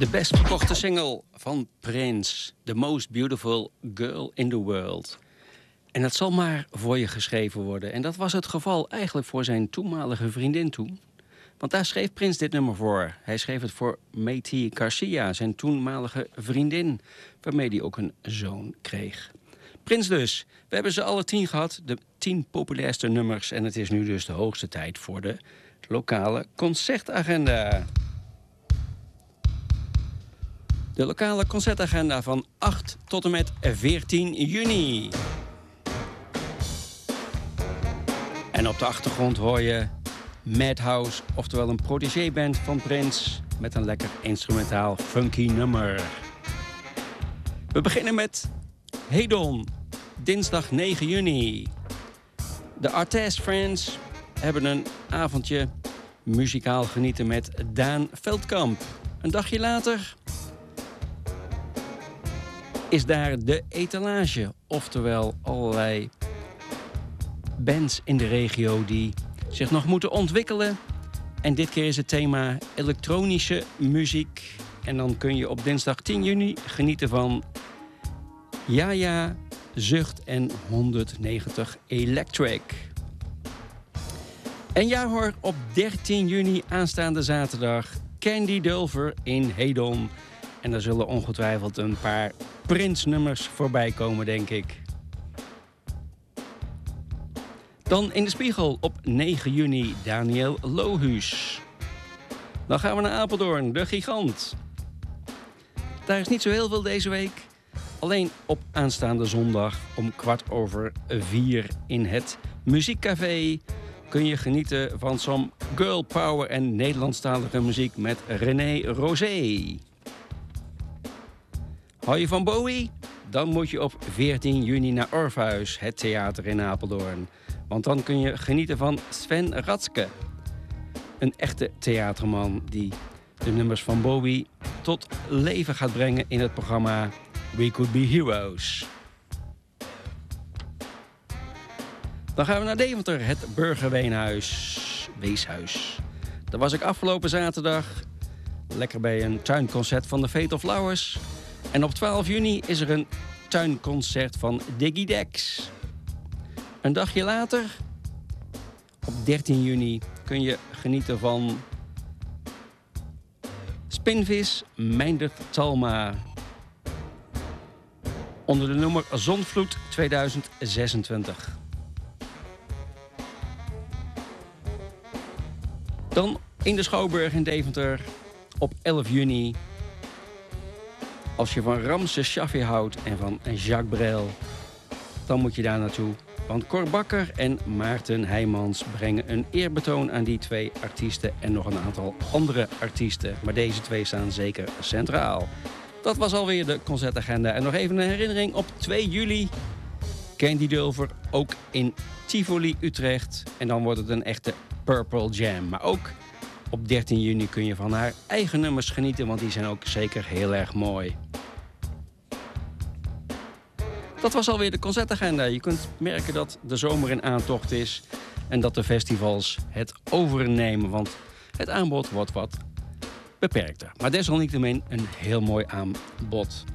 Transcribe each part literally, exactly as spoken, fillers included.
De best verkochte single van Prince. The Most Beautiful Girl in the World. En dat zal maar voor je geschreven worden. En dat was het geval eigenlijk voor zijn toenmalige vriendin toen. Want daar schreef Prince dit nummer voor. Hij schreef het voor Mayte Garcia, zijn toenmalige vriendin, waarmee hij ook een zoon kreeg. Prince dus. We hebben ze alle tien gehad, de tien populairste nummers. En het is nu dus de hoogste tijd voor de lokale concertagenda. De lokale concertagenda van acht tot en met veertien juni. En op de achtergrond hoor je Madhouse, oftewel een protégé-band van Prince, met een lekker instrumentaal funky nummer. We beginnen met Hedon, dinsdag negen juni. De Artest Friends hebben een avondje muzikaal genieten met Daan Veldkamp. Een dagje later is daar de etalage, oftewel allerlei bands in de regio die zich nog moeten ontwikkelen. En dit keer is het thema elektronische muziek. En dan kun je op dinsdag tien juni genieten van Ja Ja, Zucht en honderdnegentig Electric. En ja hoor, op dertien juni aanstaande zaterdag Candy Dulfer in Hedon. En daar zullen ongetwijfeld een paar Prince-nummers voorbij komen, denk ik. Dan in de Spiegel op negen juni Daniel Lohuus. Dan gaan we naar Apeldoorn, de Gigant. Daar is niet zo heel veel deze week. Alleen op aanstaande zondag om kwart over vier in het Muziekcafé kun je genieten van some girl power en Nederlandstalige muziek met René Rosé. Hou je van Bowie? Dan moet je op veertien juni naar Orpheus, het theater in Apeldoorn. Want dan kun je genieten van Sven Ratske. Een echte theaterman die de nummers van Bowie tot leven gaat brengen in het programma We Could Be Heroes. Dan gaan we naar Deventer, het Burgerweenhuis, Weeshuis. Daar was ik afgelopen zaterdag lekker bij een tuinconcert van de Fate of Flowers. En op twaalf juni is er een tuinconcert van Diggy Dex. Een dagje later, op dertien juni, kun je genieten van Spinvis Meindert Talma. Onder de nummer Zonvloed tweeduizend zesentwintig. Dan in de Schouwburg in Deventer op elf juni. Als je van Ramses Shaffi houdt en van Jacques Brel, dan moet je daar naartoe. Want Cor Bakker en Maarten Heijmans brengen een eerbetoon aan die twee artiesten en nog een aantal andere artiesten. Maar deze twee staan zeker centraal. Dat was alweer de concertagenda. En nog even een herinnering op twee juli. Candy Dulfer, ook in Tivoli, Utrecht. En dan wordt het een echte Purple Jam. Maar ook op dertien juni kun je van haar eigen nummers genieten, want die zijn ook zeker heel erg mooi. Dat was alweer de concertagenda. Je kunt merken dat de zomer in aantocht is en dat de festivals het overnemen, want het aanbod wordt wat beperkter. Maar desalniettemin een heel mooi aanbod.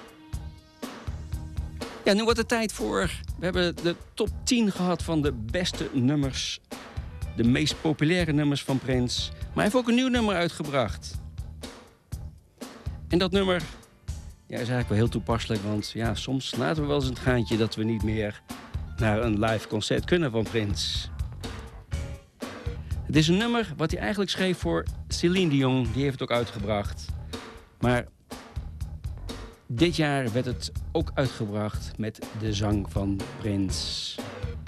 Ja, nu wordt het tijd voor... We hebben de top tien gehad van de beste nummers, de meest populaire nummers van Prince. Maar hij heeft ook een nieuw nummer uitgebracht. En dat nummer ja, is eigenlijk wel heel toepasselijk, want ja, soms laten we wel eens het gaantje dat we niet meer naar een live concert kunnen van Prince. Het is een nummer wat hij eigenlijk schreef voor Céline Dion, die heeft het ook uitgebracht. Maar dit jaar werd het ook uitgebracht met de zang van Prince.